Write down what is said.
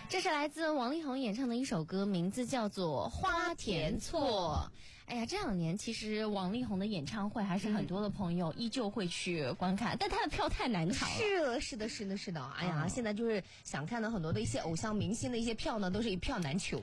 这是来自王力宏演唱的一首歌，名字叫做《花田错》。哎呀，这2年其实王力宏的演唱会还是很多的朋友依旧会去观看，但他的票太难抢了。 是的。哎呀，现在就是想看到很多的一些偶像明星的一些票呢，都是一票难求。